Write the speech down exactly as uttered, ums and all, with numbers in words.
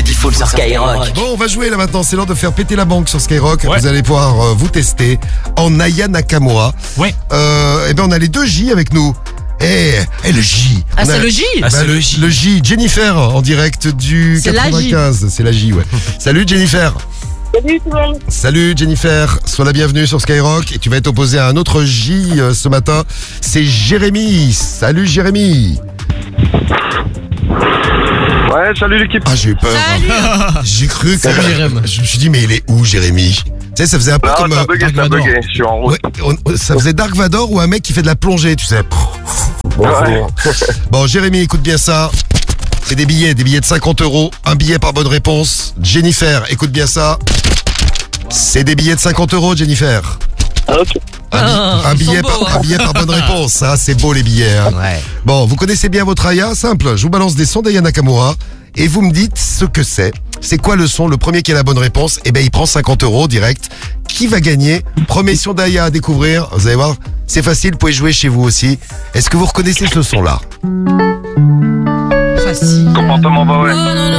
jeudi full sur Skyrock. Bon, on va jouer là maintenant, c'est l'heure de faire péter la banque sur Skyrock. Ouais. Vous allez pouvoir euh, vous tester en Aya Nakamura. Ouais. Euh, et ben on a les deux J avec nous. Eh, eh, le J. Ah, On c'est a- le J Ah, c'est le J. Le J, Jennifer en direct du C'est la J. quatre-vingt-quinze. C'est la J, ouais. Salut Jennifer. Salut tout le monde. Salut Jennifer, sois la bienvenue sur Skyrock et tu vas être opposé à un autre J euh, ce matin. C'est Jérémy. Salut Jérémy. Ouais, salut l'équipe. Ah, j'ai eu peur. Salut. J'ai cru que. Salut, Jérém. Je me suis dit, mais il est où Jérémy? Tu sais, ça faisait un peu Non, comme. ça a euh, bugué, Dark ça a Vador. bugué, je suis en route. Ouais, on- ça faisait Dark Vador ou un mec qui fait de la plongée, tu sais. Ouais. Bon, Jérémy, écoute bien ça. C'est des billets, des billets de cinquante euros. Un billet par bonne réponse. Jennifer, écoute bien ça. C'est des billets de cinquante euros, Jennifer. Ah, ok. Un, bi- Ah, un ils billet sont par, beaux, hein. un billet par bonne réponse. Ça, c'est beau les billets. Hein. Bon, vous connaissez bien votre Aya? Simple. Je vous balance des sons d'Aya Nakamura et vous me dites ce que c'est. C'est quoi le son? Le premier qui a la bonne réponse, eh ben il prend cinquante euros direct. Qui va gagner? Premier son d'Aya à découvrir. Vous allez voir, c'est facile. Vous pouvez jouer chez vous aussi. Est-ce que vous reconnaissez ce son-là? Facile. Comportement, bah ouais. Oh, non, non.